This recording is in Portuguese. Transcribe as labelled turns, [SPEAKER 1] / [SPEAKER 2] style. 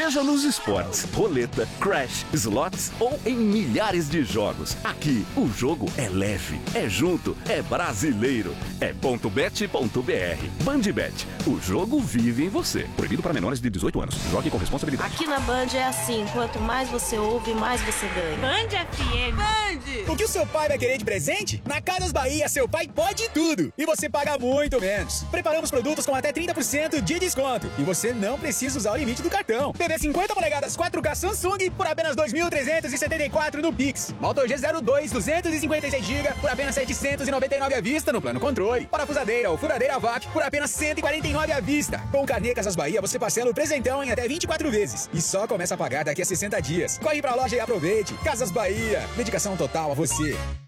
[SPEAKER 1] Seja nos esportes, roleta, crash, slots ou em milhares de jogos. Aqui, o jogo é leve, é junto, é brasileiro. É .bet.br. Bandbet, o jogo vive em você. Proibido para menores de 18 anos. Jogue com responsabilidade.
[SPEAKER 2] Aqui na Band é assim, quanto mais você ouve, mais você ganha.
[SPEAKER 3] Band FM. Band!
[SPEAKER 4] O que o seu pai vai querer de presente? Na Casas Bahia, seu pai pode tudo. E você paga muito menos. Preparamos produtos com até 30% de desconto. E você não precisa usar o limite do cartão. TV 50 polegadas 4K Samsung por apenas 2.374 no Pix. Moto G02 256GB por apenas 799 à vista no plano controle. Parafusadeira ou furadeira VAC por apenas 149 à vista. Com o Carnê Casas Bahia, você parcela o presentão em até 24 vezes. E só começa a pagar daqui a 60 dias. Corre pra loja e aproveite. Casas Bahia. Dedicação total a você.